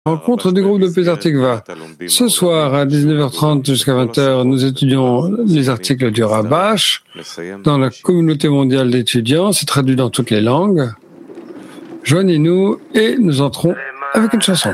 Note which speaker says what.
Speaker 1: Rencontre du groupe de Pesar Tikva. Ce soir à 19h30 jusqu'à 20h, nous étudions les articles du Rabash dans la communauté mondiale d'étudiants. C'est traduit dans toutes les langues. Joignez-nous et nous entrons avec une chanson.